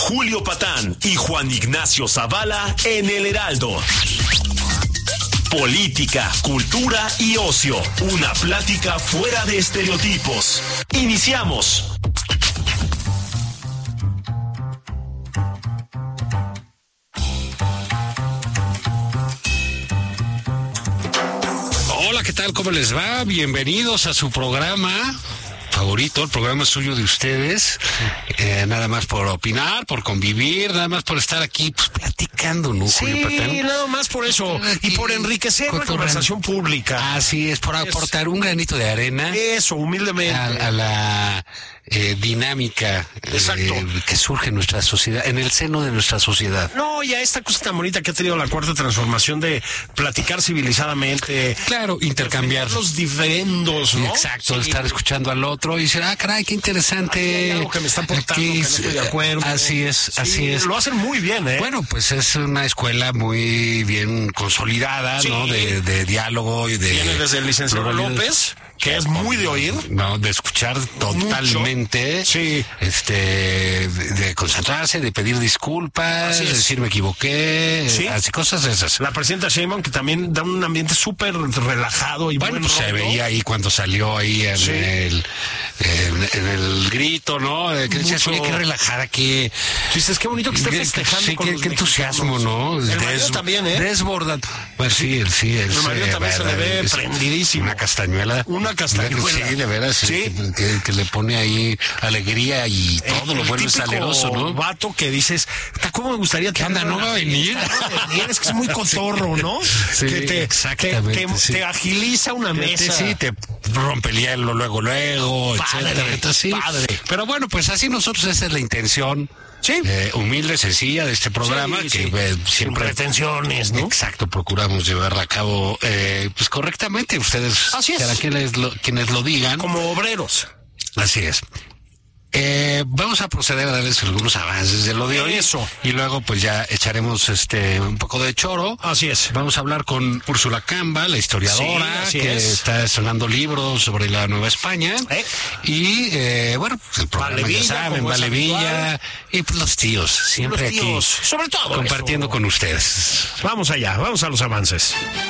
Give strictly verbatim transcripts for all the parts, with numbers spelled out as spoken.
Julio Patán y Juan Ignacio Zavala en El Heraldo. Política, cultura y ocio. Una plática fuera de estereotipos. Iniciamos. Hola, ¿qué tal? ¿Cómo les va? Bienvenidos a su programa favorito, el programa suyo de ustedes, eh, nada más por opinar, por convivir, nada más por estar aquí pues, platicando, ¿no? Sí, nada más por eso, y por enriquecer la conversación pública. Así es, por aportar un granito de arena. Eso, humildemente. A, a la eh, dinámica eh, que surge en nuestra sociedad, en el seno de nuestra sociedad. No, y a esta cosa tan bonita que ha tenido la cuarta transformación de platicar civilizadamente. Claro, intercambiar. Los diferendos, ¿no? Exacto, sí. Estar escuchando al otro y decir, ah, caray, qué interesante. Hay algo que me está aportando, que no estoy de acuerdo. Así es, sí, así es. Lo hacen muy bien, ¿eh? Bueno, pues es una escuela muy bien consolidada, sí. ¿no? De, de diálogo y de... Viene desde el licenciado López, que es muy de oír. No, de escuchar totalmente. Mucho. Sí. Este, de, de concentrarse, de pedir disculpas, de decir me equivoqué, sí. Así cosas esas. La presidenta Sheinbaum, que también da un ambiente súper relajado y bueno, buen pues rollo. Se veía ahí cuando salió ahí en, sí. el, en, en el grito, ¿no? Que decías, oye, qué relajada, que... Dices, qué bonito que esté festejando sí, con qué, los qué entusiasmo, ¿no? El Des, marido también, ¿eh? Desbordado. Bueno, sí, el sí. El, el marido eh, también verdad, se le ve es, prendidísimo. Una castañuela. Una castañuela. Sí, de veras, sí. Que, que, que le pone ahí alegría y todo el, lo bueno y saleroso, ¿no? Vato que dices, ¿cómo me gustaría que anda, no va a venir? Es que es muy cotorro, ¿no? Sí, que te, exactamente. Te, te, sí. te agiliza una mesa. Sí, te rompe el hielo luego, luego, padre, etcétera. Sí. Padre. Pero bueno, pues así nosotros, esa es la intención. Sí. Eh, humilde, sencilla de este programa, sí, que sí. Eh, siempre... Sin pretensiones, ¿no? Exacto, procuramos llevarla a cabo, eh, pues correctamente. Ustedes serán quienes lo, quienes lo digan. Como obreros. Así es. Eh, vamos a proceder a darles algunos avances de lo de hoy. Eso. Y luego pues ya echaremos este un poco de choro. Así es. Vamos a hablar con Úrsula Camba, la historiadora, sí, que es. está estrenando libros sobre la Nueva España. ¿Eh? Y eh, bueno, el programa Vale, ya Villa, saben, Vale Villa. Y pues los tíos, siempre los tíos, aquí. Sobre todo compartiendo eso. Con ustedes. Vamos allá, vamos a los avances.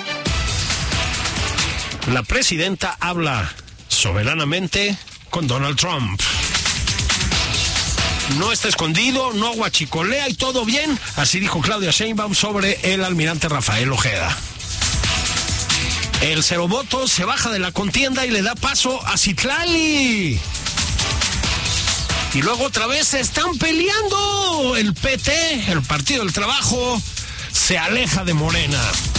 La presidenta habla soberanamente con Donald Trump. No está escondido, no guachicolea y todo bien, así dijo Claudia Sheinbaum sobre el almirante Rafael Ojeda. El cero votos se baja de la contienda y le da paso a Citlali. Y luego otra vez se están peleando. El P T, el Partido del Trabajo, se aleja de Morena.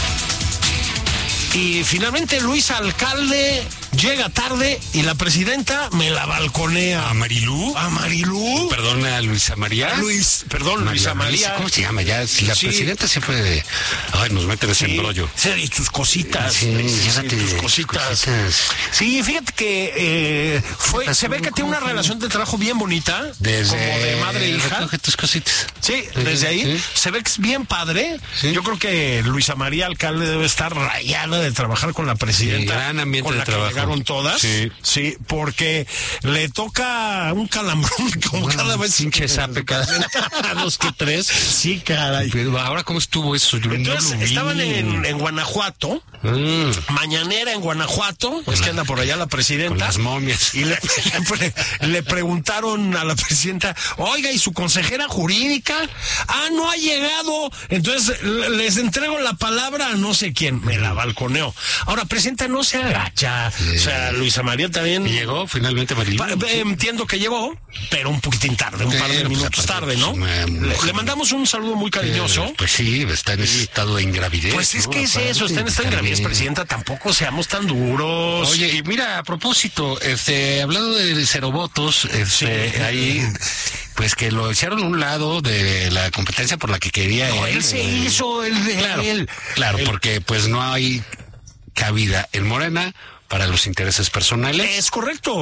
Y finalmente Luis Alcalde llega tarde y la presidenta me la balconea. ¿A Marilú? ¿A Marilú? Perdona, Luisa María. A Luis, perdón, María, Luisa María. ¿Cómo se llama? Ya, si la Sí. presidenta siempre de... Ay, nos meten ese Sí, embrollo. sí, y tus cositas. Sí, sí, llévate tus de cositas. cositas. Sí, fíjate que eh, fue, se ve que tiene una relación de trabajo bien bonita. Desde... Como de madre e hija. Recoge tus cositas. Sí, desde ahí Sí. se ve que es bien padre. Sí. Yo creo que Luisa María Alcalde debe estar rayada de trabajar con la presidenta. Sí, gran ambiente con de la trabajo. Que llegaron todas. Sí. Sí, porque le toca un calambrón como Bueno, cada vez. Pinche zape cada dos que tres. Sí, caray. Pero ahora, ¿cómo estuvo eso? Yo Entonces no lo vi. estaban en, en Guanajuato, Mm, mañanera en Guanajuato, es que anda por allá la presidenta. con las momias. Y le, le, pre- le preguntaron a la presidenta, oiga, ¿y su consejera jurídica? Ah, no ha llegado. Entonces l- les entrego la palabra a no sé quién. Me la balconeó. Ahora, presidenta, no se agacha. Sí. O sea, Luisa María también... ¿Y llegó finalmente Marilú? Pa- eh, Entiendo que llegó, pero un poquitín tarde, un par de Pero, pues, minutos aparte, tarde, ¿no? pues, una Le, mujer- le mandamos un saludo muy cariñoso. Eh, pues sí, está en ese estado de ingravidez. Pues es ¿no? que es Aparte, eso, está en esta ingravidez, también. presidenta, tampoco seamos tan duros. Oye, y mira, a propósito, este, hablando de cero votos, este, Sí. ahí, pues que lo echaron a un lado de la competencia por la que quería No, él. él se eh, hizo, él, Claro, él. claro, Él- porque pues no hay cabida en Morena para los intereses personales. Es correcto.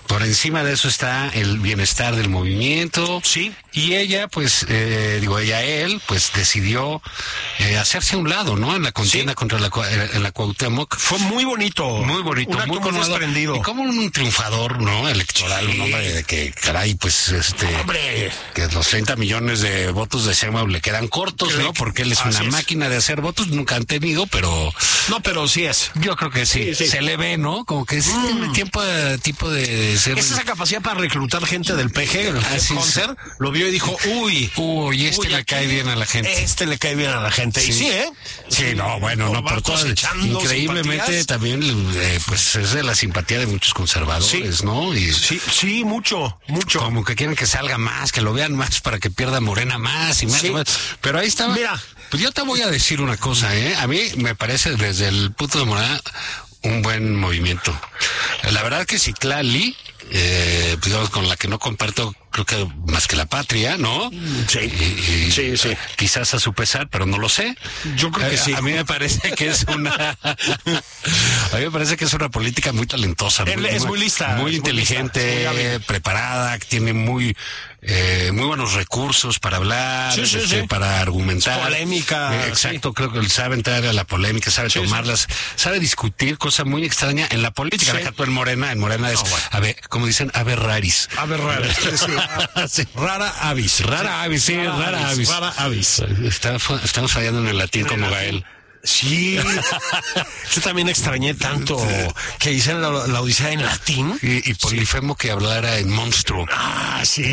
Por encima de eso está el bienestar del movimiento. Sí. Y ella, pues, eh, digo, ella, él, pues decidió eh, hacerse a un lado, ¿no? En la contienda sí. contra la, en la Cuauhtémoc. Fue muy bonito. Muy bonito, un muy desprendido. Y como un triunfador, ¿no? Electoral, sí. un hombre de que, caray, pues, este... ¡Hombre! Que los treinta millones de votos de Sheinbaum le quedan cortos, ¿no? Porque él es una es. máquina de hacer votos, nunca han tenido, pero... No, pero sí es. Yo creo que sí. sí, sí. Se le ve, ¿no? Como que es mm. tiempo de, tipo de... Ser... Es esa capacidad para reclutar gente del P G, el Así concert, es. Lo vio y dijo, uy, uy, este uy, le cae bien a la gente. Este le cae bien a la gente. Sí. Y sí, ¿eh? Sí, sí no, bueno, no, por todo. Increíblemente simpatías. También, eh, pues es de la simpatía de muchos conservadores, sí. ¿no? Y sí, sí, mucho, mucho. Como que quieren que salga más, que lo vean más para que pierda Morena más y más. Sí. Y más. Pero ahí estaba. Mira, pues yo te voy a decir una cosa, ¿eh? A mí me parece desde el punto de Morena un buen movimiento. La verdad que Citlali, eh, digamos, con la que no comparto, creo que más que la Patria, ¿no? Sí, y, y, sí, sí. Quizás a su pesar, pero no lo sé. Yo creo que a, sí. A mí me parece que es una... a mí me parece que es una política muy talentosa. Él muy, es muy lista. Muy inteligente, muy lista, preparada, tiene muy... Eh, muy buenos recursos para hablar, sí, sí, este, sí. para argumentar. Polémica. Eh, exacto, sí. creo que él sabe entrar a la polémica, sabe sí, tomarlas, sí. sabe discutir, cosa muy extraña en la política. Sí. Deja tú en Morena, en Morena es, no, bueno. a ver, como dicen, ave raris. Ave raris, sí. Rara avis. Rara avis, sí, rara, rara avis. Rara avis. Está, estamos fallando en el latín en como el Gael. Latín. Sí, yo también extrañé tanto que hice la, la Odisea en latín. Y, y Polifemo sí. que hablara en monstruo. Ah, sí.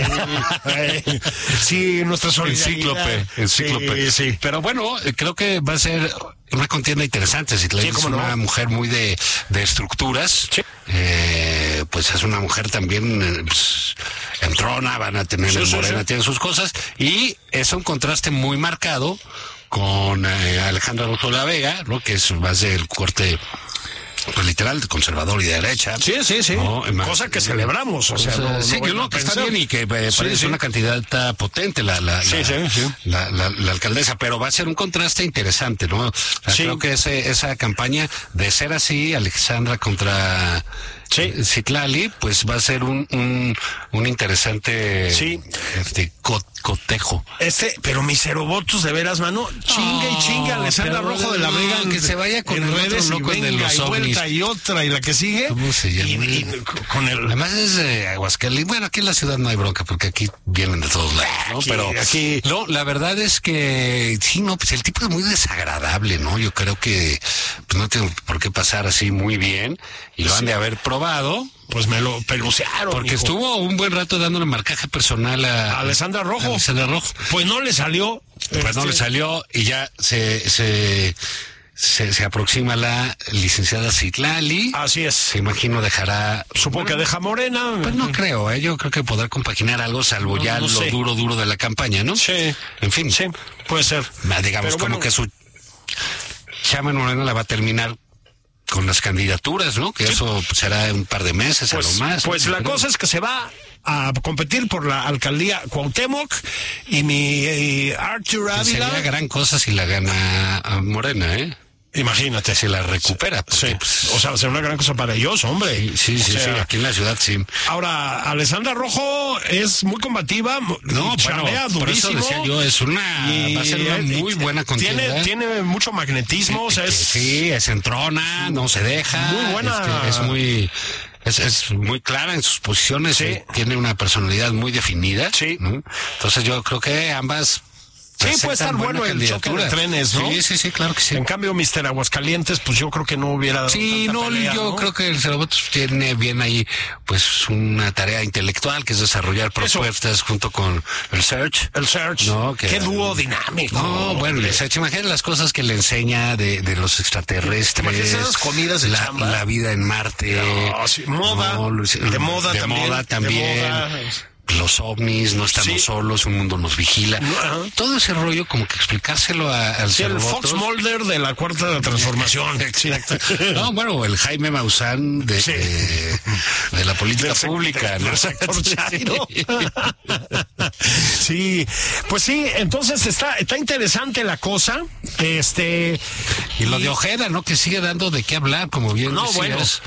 Sí, nuestra solidaridad. Encíclope, encíclope. Sí, sí. Pero bueno, creo que va a ser una contienda interesante. Si sí, es una no. mujer muy de, de estructuras, sí. eh, pues es una mujer también pues, entrona, van a tener sí, en Morena, sí. tiene sus cosas, y es un contraste muy marcado con eh, Alejandra Rojo la Vega, ¿no? Que es más del corte, pues literal, conservador y de derecha. Sí, sí, sí. ¿No? Cosa que celebramos, o sea, no, sí, no, no, que está bien y que eh, parece sí, sí. una candidata potente la la, sí, la, sí, sí. La, la, la alcaldesa, pero va a ser un contraste interesante, ¿no? O sea, sí. Creo que ese, esa campaña, de ser así, Alexandra contra... Sí. Citlali, pues va a ser un un, un interesante sí. este co, cotejo. Este, pero mis cerobotos de veras, mano, chinga oh, y chinga Alessandra Rojo de la Vega, no, que se vaya con el redes otro loco y venga de los y vuelta y otra y la que sigue. ¿Cómo se llama? Y, y, con el... Además es de Aguascalientes. Bueno, aquí en la ciudad no hay bronca porque aquí vienen de todos lados, ¿no? Aquí, pero aquí... no, la verdad es que sí, no, pues el tipo es muy desagradable, ¿no? Yo creo que pues no tiene por qué pasar así muy bien y lo sí. han de haber probado. Pues me lo pelucearon. Porque hijo. Estuvo un buen rato dándole marcaje personal a, a Alessandra Rojo. A Alessandra Rojo. Pues no le salió. Pues este... no le salió y ya se, se, se, se aproxima la licenciada Citlali. Así es. Se imagino dejará... Supongo bueno, que deja Morena. Pues no creo, ¿eh? Yo creo que podrá compaginar algo, salvo no, ya no lo sé. duro, duro de la campaña, ¿no? Sí. En fin. Sí, puede ser. Digamos, Pero como bueno. que su chama en Morena la va a terminar con las candidaturas, ¿no? Que sí. eso será en un par de meses, pues, a lo más. Pues ¿no? la cosa es que se va a competir por la alcaldía Cuauhtémoc y mi y Arthur Ávila. Sería gran cosa si la gana Morena, ¿eh? Imagínate. Si la recupera. Sí. Pues, o sea, será una gran cosa para ellos, hombre. Sí, sí, sí, sea, sí, aquí en la ciudad sí. Ahora, Alessandra Rojo es muy combativa, no, chambea bueno, durísimo. Por eso decía yo, es una, y, va a ser una muy buena contienda. Tiene, tiene mucho magnetismo, sí, o sea, es... Sí, es entrona, no se deja. Muy buena. Es, que es muy... Es, es muy clara en sus posiciones, sí. eh, tiene una personalidad muy definida. Sí. ¿no? Entonces yo creo que ambas... Sí, puede estar bueno el choque de trenes, ¿no? Sí, sí, sí, claro que sí. En cambio, mister Aguascalientes, pues yo creo que no hubiera dado Sí, tanta no, pelea, yo ¿no? creo que el Cerobotos tiene bien ahí, pues, una tarea intelectual, que es desarrollar propuestas Eso. junto con el Search. El Search. No, que, Qué dúo dinámico. No, bueno, el Search, imagínate las cosas que le enseña de, de los extraterrestres. Las comidas de la, chamba. La vida en Marte. No, sí, moda. No, de moda de también. Moda también. De moda. Los ovnis, no estamos sí. solos, un mundo nos vigila. Uh-huh. Todo ese rollo, como que explicárselo a, al sí, el Fox Mulder de la Cuarta Transformación. Exacto. No, bueno, el Jaime Maussan de, sí. de, de la política del pública, ¿no? Sí, pues sí, entonces está, está interesante la cosa. Este y lo y... de Ojeda, ¿no? Que sigue dando de qué hablar, como bien no, decías. Bueno.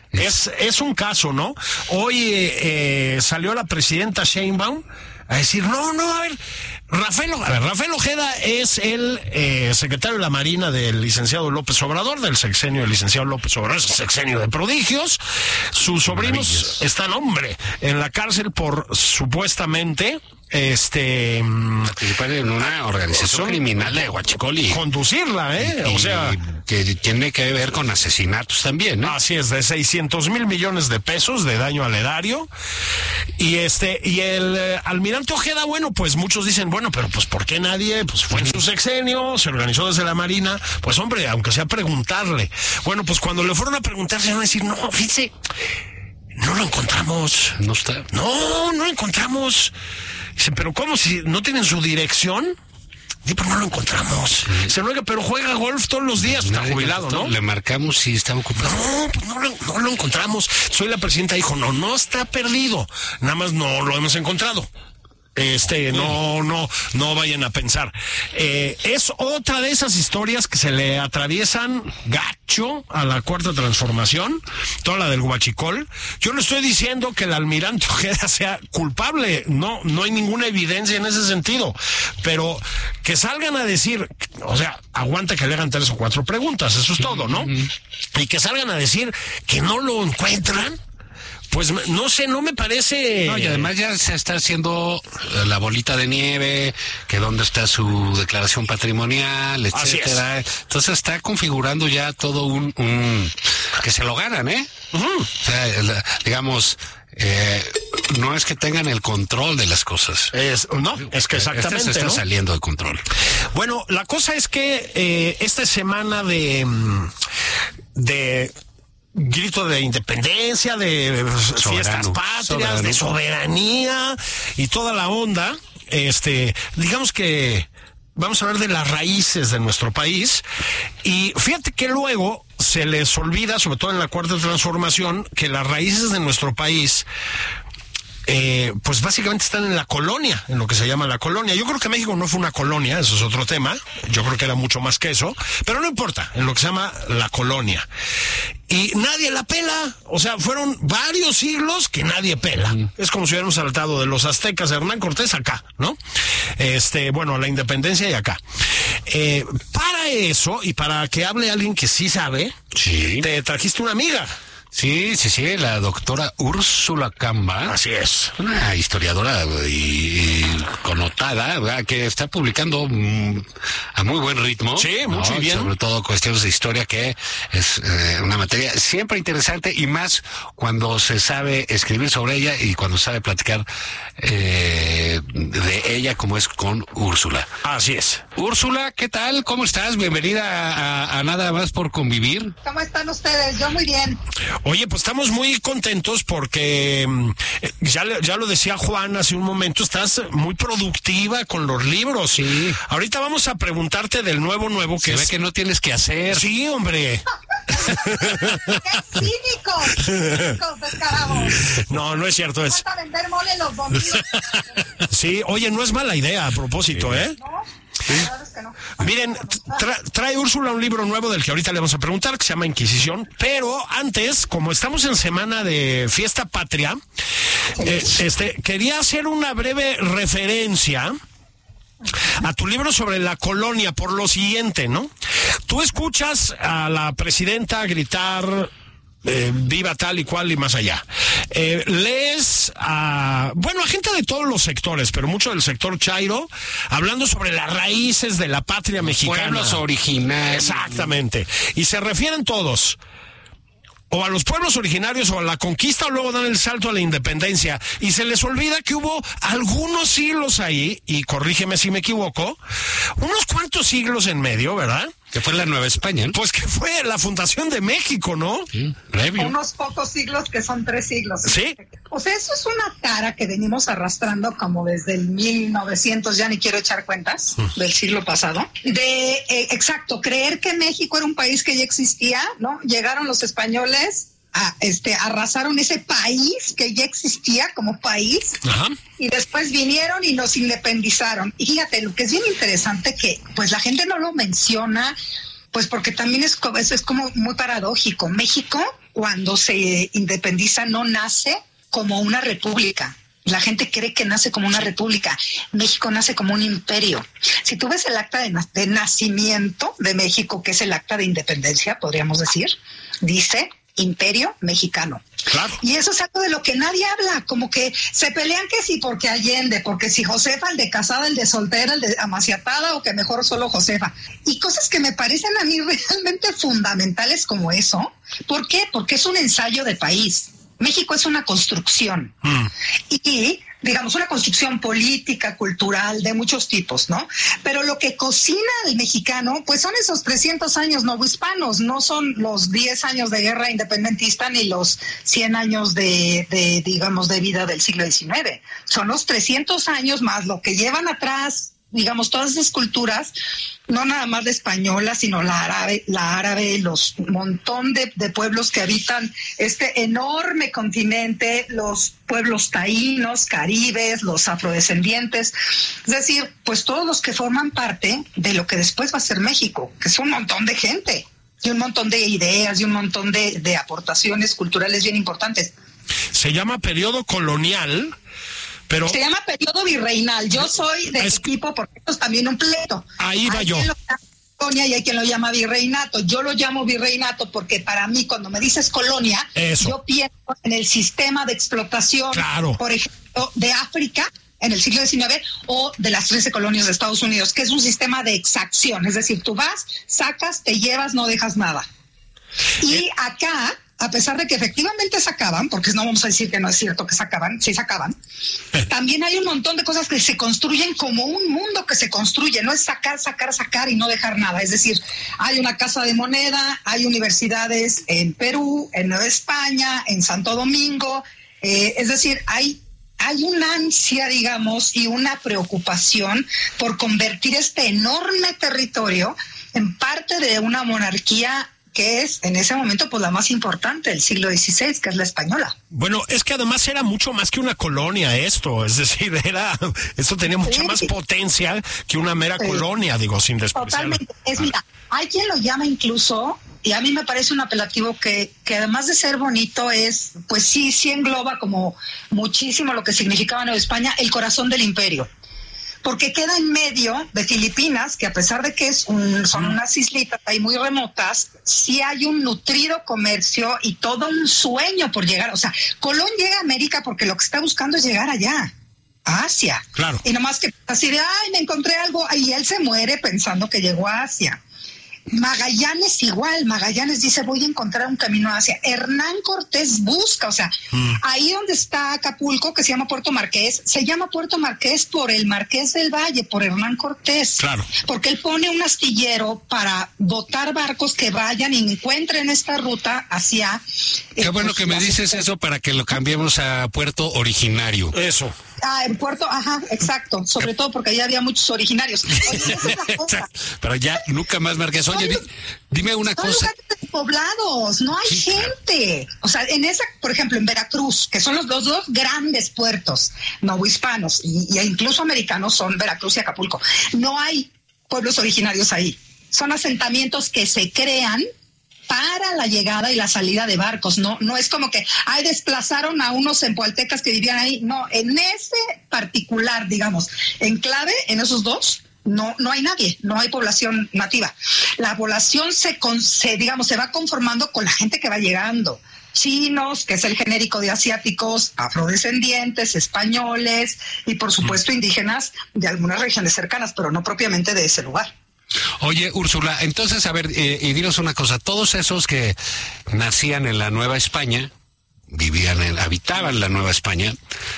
Es, es un caso, ¿no? Hoy eh, salió la presidenta Sheinbaum a decir, no, no, a ver, Rafael, a ver, Rafael Ojeda es el eh, secretario de la Marina del licenciado López Obrador, del sexenio del licenciado López Obrador, es sexenio de prodigios. Sus sobrinos están, hombre, en la cárcel por supuestamente... Este participar en una organización son, criminal de Huachicol y conducirla, eh, y, o sea, que tiene que ver con asesinatos también, ¿no? Así es, de seiscientos mil millones de pesos de daño al erario. Y este y el eh, almirante Ojeda, bueno, pues muchos dicen, bueno, pero pues ¿por qué nadie? Pues fue en su sexenio, se organizó desde la Marina, pues hombre, aunque sea preguntarle. Bueno, pues cuando le fueron a preguntar se van a decir, no, fíjese, no lo encontramos. No está. No, no lo encontramos. Dice, pero ¿cómo? Si no tienen su dirección. Dice, pero no lo encontramos. Dice, oiga, pero juega golf todos los días. Está jubilado, ¿no? Le marcamos si está ocupado. No, pues no lo, no lo encontramos. Soy la presidenta, dijo, no, no está perdido. Nada más no lo hemos encontrado. Este, no, no, no vayan a pensar. Eh, es otra de esas historias que se le atraviesan gacho a la Cuarta Transformación, toda la del Huachicol. Yo no estoy diciendo que el almirante Ojeda sea culpable, no, no hay ninguna evidencia en ese sentido, pero que salgan a decir, o sea, aguanta que le hagan tres o cuatro preguntas, eso es todo, ¿no? Y que salgan a decir que no lo encuentran. Pues no sé, no me parece... No, y además ya se está haciendo la bolita de nieve, que dónde está su declaración patrimonial, etcétera. Entonces está configurando ya todo un... un... que se lo ganan, ¿eh? Uh-huh. O sea, la, digamos... Eh, no es que tengan el control de las cosas. Es, no, es que exactamente, este se está ¿no? saliendo de control. Bueno, la cosa es que eh, esta semana de... de grito de independencia, de Soberano, fiestas patrias, soberanía. de soberanía y toda la onda, este, digamos que vamos a hablar de las raíces de nuestro país, y fíjate que luego se les olvida, sobre todo en la Cuarta Transformación, que las raíces de nuestro país Eh, pues básicamente están en la colonia, en lo que se llama la colonia. Yo creo que México no fue una colonia, eso es otro tema, yo creo que era mucho más que eso, pero no importa, en lo que se llama la colonia. Y nadie la pela, o sea, fueron varios siglos que nadie pela. Mm. Es como si hubiéramos saltado de los aztecas de Hernán Cortés acá, ¿no? Este, bueno, a la independencia y acá. Eh, para eso, y para que hable alguien que sí sabe, sí. Te trajiste una amiga. Sí, sí, sí, la doctora Úrsula Camba. Así es. Una historiadora y, y connotada, ¿verdad? Que está publicando mm, a muy buen ritmo. Sí, mucho ¿no? bien. Sobre todo cuestiones de historia, que es eh, una materia siempre interesante, y más cuando se sabe escribir sobre ella y cuando sabe platicar eh, de ella, como es con Úrsula. Así es. Úrsula, ¿qué tal? ¿Cómo estás? Bienvenida a, a, a Nada Más por Convivir. ¿Cómo están ustedes? Yo muy bien. Oye, pues estamos muy contentos porque eh, ya, ya lo decía Juan hace un momento, estás muy productiva con los libros. Sí. Ahorita vamos a preguntarte del nuevo nuevo que Se es... ve que no tienes que hacer. Sí, hombre. ¡Qué cínicos! ¡Cínicos, descarados! No, no es cierto. Es... Vas a vender mole los domingos. Sí, oye, no es mala idea a propósito, ¿eh? ¿No? ¿Sí? Es que no. Miren, tra trae Úrsula un libro nuevo del que ahorita le vamos a preguntar, que se llama Inquisición, pero antes, como estamos en semana de fiesta patria, eh, este, quería hacer una breve referencia a tu libro sobre la colonia por lo siguiente, ¿no? Tú escuchas a la presidenta gritar... Eh, viva tal y cual y más allá. Eh, lees a, bueno, a gente de todos los sectores, pero mucho del sector chairo, hablando sobre las raíces de la patria mexicana. Pueblos originarios. Exactamente. Y se refieren todos o a los pueblos originarios o a la conquista, o luego dan el salto a la independencia, y se les olvida que hubo algunos siglos ahí, y corrígeme si me equivoco, unos cuantos siglos en medio, ¿verdad? Que fue la Nueva España, ¿no? Pues que fue la fundación de México, ¿no? Sí, previo. Unos pocos siglos que son tres siglos. Sí. O sea, eso es una cara que venimos arrastrando como desde el mil novecientos, ya ni quiero echar cuentas, mm. del siglo pasado. De, eh, exacto, creer que México era un país que ya existía, ¿no? Llegaron los españoles, a, este, arrasaron ese país que ya existía como país. Ajá. Y después vinieron y nos independizaron. Y fíjate, lo que es bien interesante que pues la gente no lo menciona, Pues porque también es, es, es como muy paradójico. México, cuando se independiza, no nace como una república. La gente cree que nace como una república. México nace como un imperio. Si tú ves el acta de, de nacimiento de México, que es el acta de independencia, podríamos decir, dice Imperio Mexicano. Claro. Y eso es algo de lo que nadie habla, como que se pelean que sí porque Allende, porque si Josefa, el de casada, el de soltera, el de amaciatada, o que mejor solo Josefa. Y cosas que me parecen a mí realmente fundamentales como eso. ¿Por qué? Porque es un ensayo de país. México es una construcción. Mm. Y, digamos, una construcción política, cultural, de muchos tipos, ¿no? Pero lo que cocina el mexicano, pues son esos trescientos años novohispanos, no son los diez años de guerra independentista ni los cien años de, de, digamos, de vida del siglo diecinueve. Son los trescientos años más lo que llevan atrás, digamos, todas esas culturas, no nada más la española, sino la árabe, la árabe, los montón de, de pueblos que habitan este enorme continente, los pueblos taínos, caribes, los afrodescendientes, es decir, pues todos los que forman parte de lo que después va a ser México, que es un montón de gente, y un montón de ideas, y un montón de, de aportaciones culturales bien importantes. Se llama periodo colonial. Pero se llama periodo virreinal. Yo soy de es, equipo porque esto es también un pleito. Ahí va hay yo. Quien lo llama colonia y hay quien lo llama virreinato. Yo lo llamo virreinato porque para mí cuando me dices colonia, Eso. yo pienso en el sistema de explotación, claro. por ejemplo, de África en el siglo diecinueve o de las trece colonias de Estados Unidos, que es un sistema de exacción. Es decir, tú vas, sacas, te llevas, no dejas nada. Y eh. acá, a pesar de que efectivamente sacaban, porque no vamos a decir que no es cierto que sacaban, sí sacaban, también hay un montón de cosas que se construyen como un mundo que se construye, no es sacar, sacar, sacar y no dejar nada. Es decir, hay una casa de moneda, hay universidades en Perú, en Nueva España, en Santo Domingo, eh, es decir, hay... Hay una ansia, digamos, y una preocupación por convertir este enorme territorio en parte de una monarquía que es en ese momento pues la más importante del siglo dieciséis, que es la española. Bueno, es que además era mucho más que una colonia esto, es decir, era esto tenía mucha sí. más potencia que una mera sí. colonia, digo, sin despreciar. Totalmente, es mira, hay quien lo llama incluso, y a mí me parece un apelativo que, que además de ser bonito es, pues sí, sí engloba como muchísimo lo que significaba Nueva España, el corazón del imperio. Porque queda en medio de Filipinas, que a pesar de que es un, son unas islitas ahí muy remotas, sí hay un nutrido comercio y todo un sueño por llegar. O sea, Colón llega a América porque lo que está buscando es llegar allá, a Asia. Claro. Y nomás que así de, ay, me encontré algo, y él se muere pensando que llegó a Asia. Magallanes igual, Magallanes dice voy a encontrar un camino hacia. Hernán Cortés busca, o sea, mm. ahí donde está Acapulco, que se llama Puerto Marqués, se llama Puerto Marqués por el Marqués del Valle, por Hernán Cortés. Claro. Porque él pone un astillero para botar barcos que vayan y encuentren esta ruta hacia... Qué eh, bueno pues, que me dices eso para que lo cambiemos a Puerto Originario. Eso. Ah, en Puerto, ajá, exacto, sobre todo porque allá había muchos originarios. Oye, esa es la cosa. Pero ya nunca más Marqués. Oye, di, dime una son cosa. Lugares poblados, no hay sí, gente. Claro. O sea, en esa, por ejemplo, en Veracruz, que son los, los dos grandes puertos novohispanos y, y incluso americanos son Veracruz y Acapulco. No hay pueblos originarios ahí. Son asentamientos que se crean para la llegada y la salida de barcos, no no es como que ay desplazaron a unos empualtecas que vivían ahí, no, en ese particular, digamos, enclave, en esos dos, no no hay nadie, no hay población nativa. La población se, con, se digamos se va conformando con la gente que va llegando. Chinos, que es el genérico de asiáticos, afrodescendientes, españoles y por supuesto indígenas de algunas regiones cercanas, pero no propiamente de ese lugar. Oye, Úrsula, entonces, a ver, eh, y dinos una cosa, todos esos que nacían en la Nueva España, vivían, en, habitaban la Nueva España,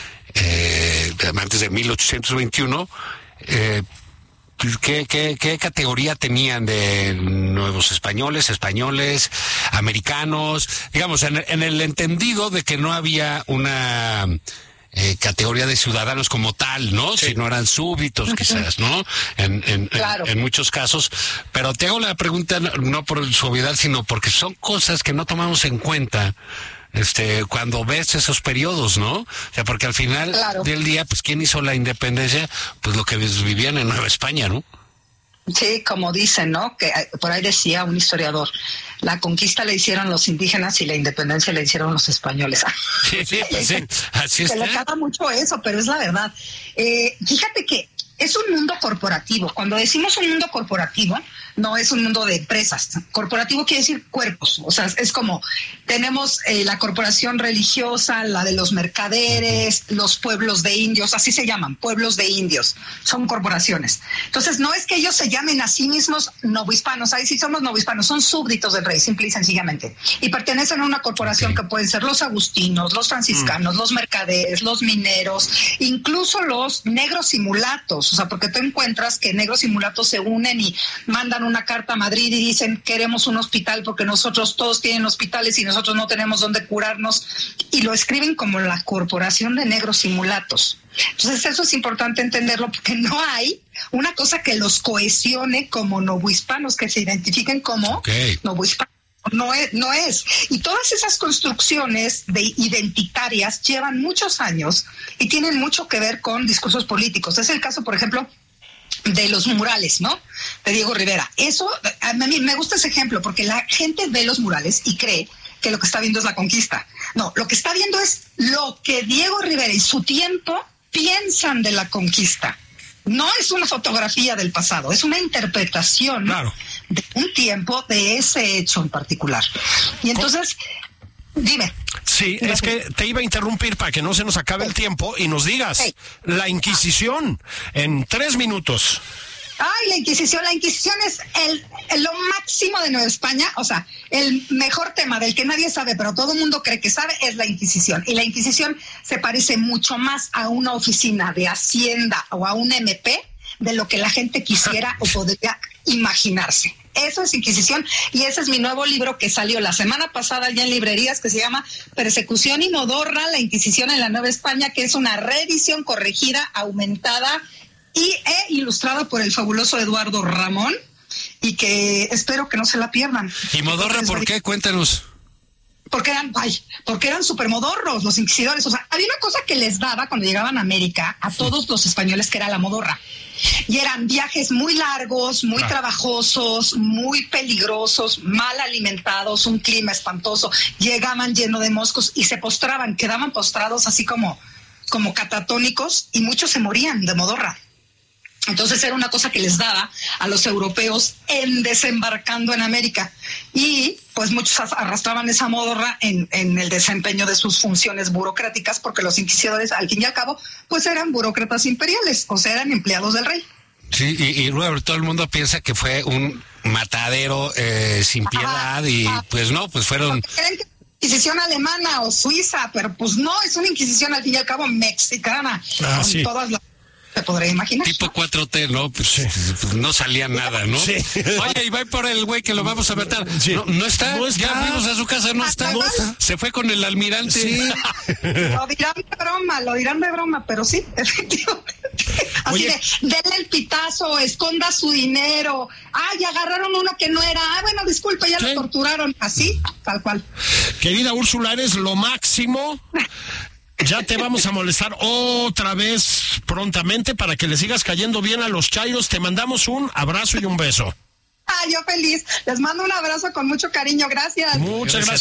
eh, antes de mil ochocientos veintiuno, eh, ¿qué, qué, qué categoría tenían de nuevos españoles, españoles, americanos? Digamos, en, en el entendido de que no había una... Eh, categoría de ciudadanos como tal, ¿no? Sí. Si no eran súbditos, quizás, ¿no? En, en, claro. en, en muchos casos. Pero te hago la pregunta no, no por su obviedad, sino porque son cosas que no tomamos en cuenta este cuando ves esos periodos, ¿no? O sea, porque al final claro. del día, pues, ¿quién hizo la independencia? Pues lo que vivían en Nueva España, ¿no? Sí, como dicen, ¿no? Que por ahí decía un historiador, la conquista la hicieron los indígenas y la independencia la hicieron los españoles. Sí, sí, pues sí, así Se está. le acaba mucho eso, pero es la verdad. Eh, fíjate que es un mundo corporativo. Cuando decimos un mundo corporativo, no es un mundo de empresas. Corporativo quiere decir cuerpos. O sea, es como tenemos eh, la corporación religiosa, la de los mercaderes, los pueblos de indios, así se llaman, pueblos de indios. Son corporaciones. Entonces, no es que ellos se llamen a sí mismos novohispanos. Ahí sí somos novohispanos, son súbditos del rey, simple y sencillamente. Y pertenecen a una corporación okay. que pueden ser los agustinos, los franciscanos, mm. los mercaderes, los mineros, incluso los negros y mulatos. O sea, porque tú encuentras que negros y mulatos se unen y mandan una carta a Madrid y dicen queremos un hospital porque nosotros todos tienen hospitales y nosotros no tenemos dónde curarnos, y lo escriben como la corporación de negros y mulatos. Entonces eso es importante entenderlo, porque no hay una cosa que los cohesione como novohispanos, que se identifiquen como okay. novohispanos. No es, no es. Y todas esas construcciones de identitarias llevan muchos años y tienen mucho que ver con discursos políticos. Es el caso, por ejemplo, de los murales, ¿no? De Diego Rivera. Eso, a mí me gusta ese ejemplo, porque la gente ve los murales y cree que lo que está viendo es la conquista. No, lo que está viendo es lo que Diego Rivera y su tiempo piensan de la conquista. No es una fotografía del pasado, es una interpretación claro. de un tiempo, de ese hecho en particular. Y entonces, dime. Sí, es que te iba a interrumpir para que no se nos acabe el tiempo y nos digas sí. la Inquisición en tres minutos. Ay, la Inquisición, la Inquisición es el, el lo máximo de Nueva España, o sea, el mejor tema del que nadie sabe, pero todo el mundo cree que sabe, es la Inquisición. Y la Inquisición se parece mucho más a una oficina de Hacienda o a un M P de lo que la gente quisiera o podría imaginarse. Eso es Inquisición, y ese es mi nuevo libro que salió la semana pasada ya en librerías, que se llama Persecución y Modorra, la Inquisición en la Nueva España, que es una reedición corregida, aumentada y e ilustrada por el fabuloso Eduardo Ramón, y que espero que no se la pierdan. ¿Y Modorra por qué? Cuéntanos. Porque eran, ay, porque eran súper modorros los inquisidores. O sea, había una cosa que les daba cuando llegaban a América a todos los españoles, que era la modorra. Y eran viajes muy largos, muy claro. trabajosos, muy peligrosos, mal alimentados, un clima espantoso. Llegaban lleno de moscos y se postraban, quedaban postrados así como, como catatónicos, y muchos se morían de modorra. Entonces era una cosa que les daba a los europeos en desembarcando en América, y pues muchos arrastraban esa modorra en, en el desempeño de sus funciones burocráticas, porque los inquisidores al fin y al cabo pues eran burócratas imperiales, o sea, eran empleados del rey. Sí, y, y luego todo el mundo piensa que fue un matadero eh, sin piedad, ajá, y ajá. pues no, pues fueron... Inquisición alemana o suiza, pero pues no, es una Inquisición al fin y al cabo mexicana, ah, con sí. todas las... Se podrá imaginar. Tipo cuatro T, ¿no? Pues, sí. pues no salía nada, ¿no? Sí. Oye, y va por el güey que lo vamos a matar. Sí. No, no está, no está. Ya fuimos a su casa, no está. no está. Se fue con el almirante. Sí. Lo dirán de broma, lo dirán de broma, pero sí, efectivamente. Así Oye. de, denle el pitazo, esconda su dinero. Ay, agarraron uno que no era. Ah, bueno, disculpe, ya ¿Sí? lo torturaron. Así, tal cual. Querida Úrsula, eres lo máximo. Ya te vamos a molestar otra vez prontamente para que le sigas cayendo bien a los chairos. Te mandamos un abrazo y un beso. Ah, yo feliz. Les mando un abrazo con mucho cariño. Gracias. Muchas gracias.